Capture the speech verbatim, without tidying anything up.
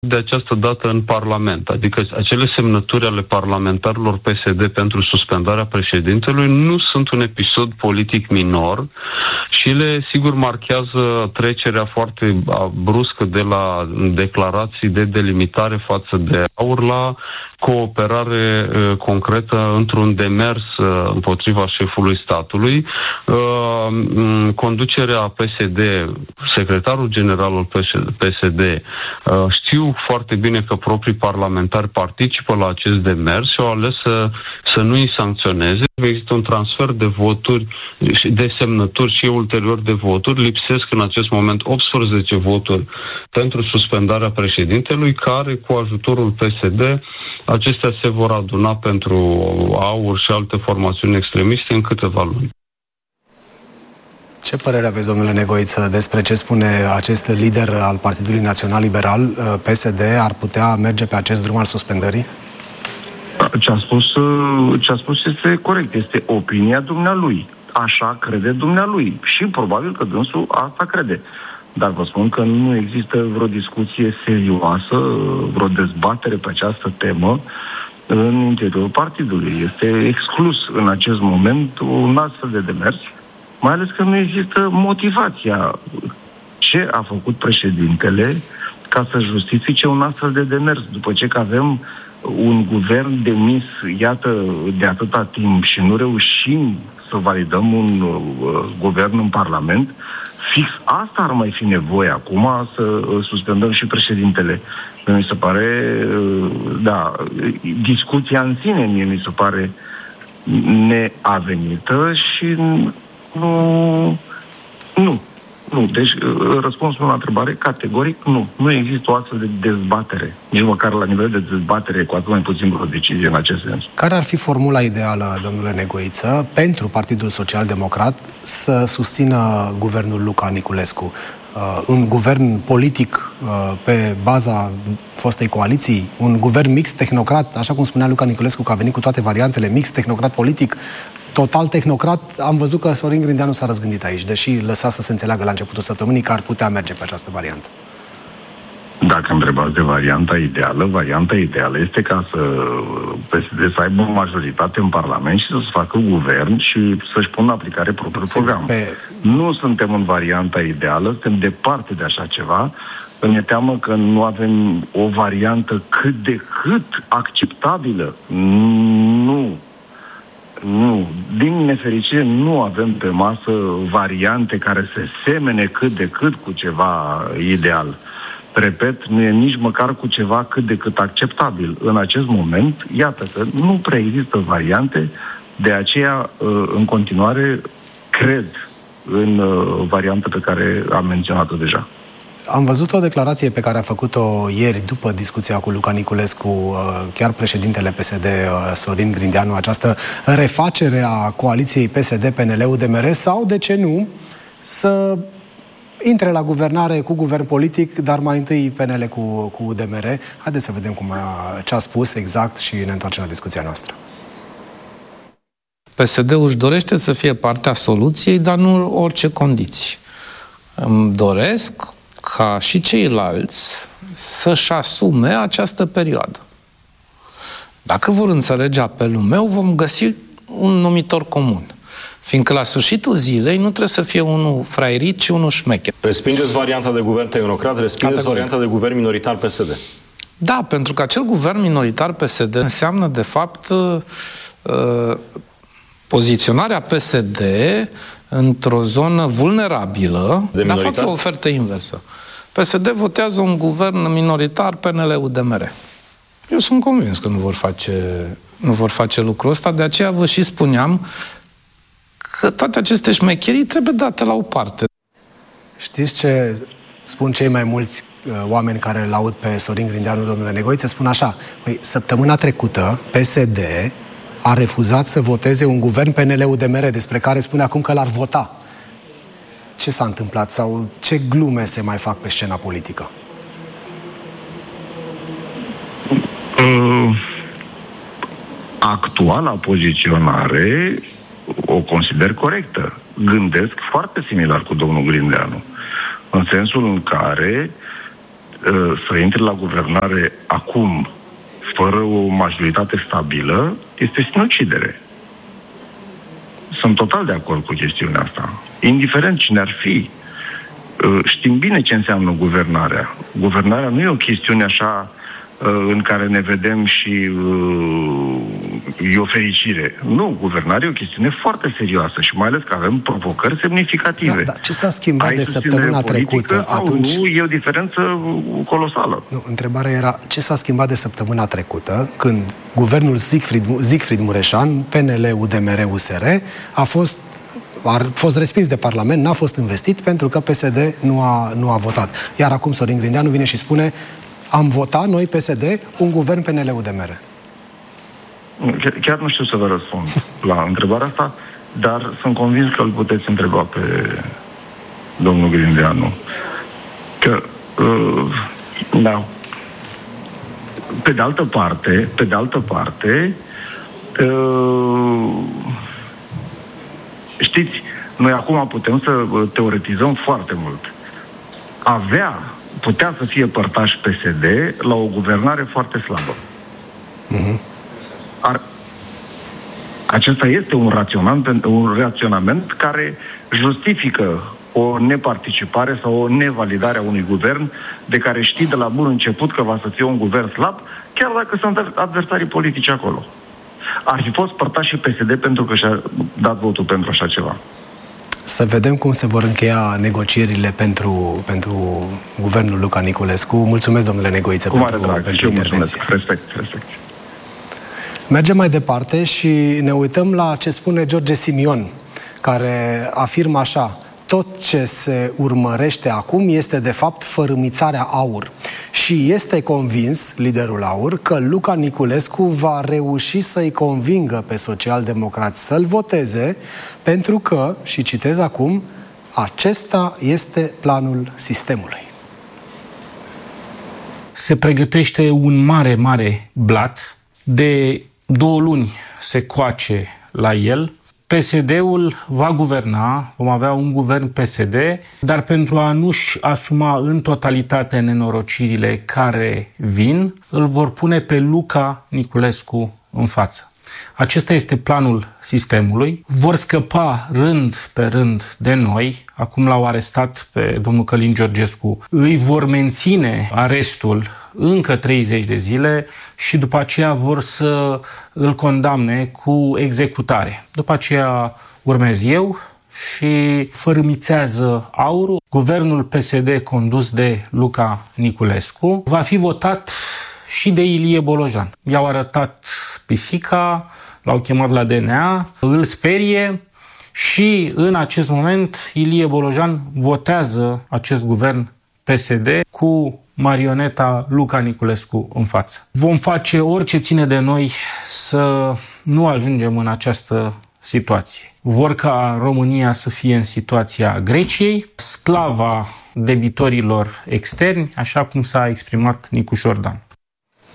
de această dată în Parlament. Adică acele semnături ale parlamentarilor P S D pentru suspendarea președintelui nu sunt un episod politic minor și ele, sigur, marchează trecerea foarte bruscă de la declarații de delimitare față de AUR la cooperare uh, concretă într-un demers uh, împotriva șefului statului. Uh, conducerea P S D, secretarul general al P S D, uh, știu foarte bine că proprii parlamentari participă la acest demers și au ales să, să nu îi sancționeze. Există un transfer de voturi, de semnături și ulterior de voturi. Lipsesc în acest moment optsprezece voturi pentru suspendarea președintelui, care, cu ajutorul P S D, acestea se vor aduna pentru AUR și alte formațiuni extremiste în câteva luni. Ce părere aveți, domnule Negoiță, despre ce spune acest lider al Partidului Național Liberal? P S D ar putea merge pe acest drum al suspendării? Ce a spus, ce a spus este corect, este opinia dumnealui. Așa crede dumnealui și probabil că dânsul asta crede. Dar vă spun că nu există vreo discuție serioasă, vreo dezbatere pe această temă în interiorul partidului. Este exclus în acest moment un astfel de demers, mai ales că nu există motivația. Ce a făcut președintele ca să justifice un astfel de demers, după ce că avem un guvern demis, iată, de atâta timp și nu reușim să validăm un uh, guvern în Parlament. Fix asta ar mai fi nevoie acum, să uh, suspendăm și președintele. Mi se pare, uh, da, discuția în sine mie mi se pare neavenită și nu, nu, nu. Deci răspunsul la întrebare, categoric, nu. Nu există o astfel de dezbatere. Nici măcar la nivel de dezbatere, cu atât mai puțin o decizie în acest sens. Care ar fi formula ideală, domnule Negoiță, pentru Partidul Social Democrat să susțină guvernul Luca Niculescu? Uh, un guvern politic uh, pe baza fostei coaliții, un guvern mix tehnocrat, așa cum spunea Luca Niculescu că a venit cu toate variantele, mix tehnocrat politic, total tehnocrat. Am văzut că Sorin Grindeanu s-a răzgândit aici, deși lăsa să se înțeleagă la începutul săptămânii că ar putea merge pe această variantă. Dacă îmi întrebați de varianta ideală, varianta ideală este ca să P S D să aibă o majoritate în Parlament și să facă guvern și să-și pună în aplicare propriul program. Pe... Nu suntem în varianta ideală, suntem departe de așa ceva. Mi-e teamă că nu avem o variantă cât de cât acceptabilă. Nu. Nu. Din nefericire nu avem pe masă variante care se semene cât de cât cu ceva ideal. Repet, nu e nici măcar cu ceva cât de cât acceptabil. În acest moment, iată că nu prea există variante, de aceea, în continuare, cred în varianta pe care am menționat-o deja. Am văzut o declarație pe care a făcut-o ieri, după discuția cu Luca Niculescu, chiar președintele P S D, Sorin Grindeanu, această refacere a coaliției P S D P N L U D M R, sau, de ce nu, să intre la guvernare cu guvern politic, dar mai întâi P N L cu, cu U D M R. Haideți să vedem cum a, ce a spus exact și ne întoarcem la discuția noastră. P S D-ul își dorește să fie partea soluției, dar nu orice condiții. Îmi doresc ca și ceilalți să-și asume această perioadă. Dacă vor înțelege apelul meu, vom găsi un numitor comun. Fiindcă la sfârșitul zilei nu trebuie să fie unul fraierit, ci unul șmecher. Respingeți varianta de guvern tehnocrat, respingeți Categoric. varianta de guvern minoritar P S D. Da, pentru că acel guvern minoritar P S D înseamnă, de fapt, uh, poziționarea P S D într-o zonă vulnerabilă, de dar fac o ofertă inversă. P S D votează un guvern minoritar P N L U D M R. Eu sunt convins că nu vor face, nu vor face lucrul ăsta, de aceea vă și spuneam că toate aceste șmecherii trebuie date la o parte. Știți ce spun cei mai mulți uh, oameni care îl aud pe Sorin Grindeanu, domnule Negoiță? Spun așa: păi, săptămâna trecută P S D a refuzat să voteze un guvern P N L U D M R, despre care spune acum că l-ar vota. Ce s-a întâmplat? Sau ce glume se mai fac pe scena politică? Uh, actuala poziționare o consider corectă. Gândesc foarte similar cu domnul Grindeanu, în sensul în care să intre la guvernare acum, fără o majoritate stabilă, este sinucidere. Sunt total de acord cu chestiunea asta. Indiferent cine ar fi, știm bine ce înseamnă guvernarea. Guvernarea nu e o chestiune așa în care ne vedem și e o fericire. Nu, guvernarea e o chestiune foarte serioasă și mai ales că avem provocări semnificative. Da, da. Ce s-a schimbat Ai de săptămâna trecută? Atunci nu, e o diferență colosală. Nu, întrebarea era ce s-a schimbat de săptămâna trecută când guvernul Siegfried, Siegfried Mureșan, P N L, U D M R, U S R a fost a fost respins de Parlament, n-a fost investit pentru că P S D nu a, nu a votat. Iar acum Sorin Grindeanu vine și spune am votat noi, P S D, un guvern P N L U D M R. Chiar nu știu să vă răspund la întrebarea asta, dar sunt convins că îl puteți întreba pe domnul Grindeanu. Că, uh, da. Pe de altă parte, pe de altă parte, uh, știți, noi acum putem să teoretizăm foarte mult. Avea, putea să fie părtaș P S D la o guvernare foarte slabă. Uh-huh. Ar, acesta este un raționament, un raționament care justifică o neparticipare sau o nevalidare a unui guvern de care știi de la bun început că va să fie un guvern slab, chiar dacă sunt adversarii politici acolo. Ar fi fost părtaș și P S D pentru că și-a dat votul pentru așa ceva. Să vedem cum se vor încheia negocierile pentru, pentru guvernul Luca Niculescu. Mulțumesc, domnule Negoiță, Cu pentru, drag, pentru intervenție. Respect, respect. Mergem mai departe și ne uităm la ce spune George Simion, care afirmă așa: tot ce se urmărește acum este de fapt fărâmițarea AUR. Și este convins, liderul AUR, că Luca Niculescu va reuși să-i convingă pe socialdemocrați să-l voteze, pentru că, și citez acum, acesta este planul sistemului. Se pregătește un mare, mare blat. De două luni se coace la el. P S D-ul va guverna, vom avea un guvern P S D, dar pentru a nu-și asuma în totalitate nenorocirile care vin, îl vor pune pe Luca Niculescu în față. Acesta este planul sistemului. Vor scăpa rând pe rând de noi. Acum l-au arestat pe domnul Călin Georgescu. Îi vor menține arestul încă treizeci de zile și după aceea vor să îl condamne cu executare. După aceea urmez eu și fărâmițează AUR-ul. Guvernul P S D condus de Luca Niculescu va fi votat și de Ilie Bolojan. I-au arătat pisica, l-au chemat la D N A, îl sperie și în acest moment Ilie Bolojan votează acest guvern P S D cu marioneta Luca Niculescu în față. Vom face orice ține de noi să nu ajungem în această situație. Vor ca România să fie în situația Greciei, sclava debitorilor externi, așa cum s-a exprimat Nicu Șordan.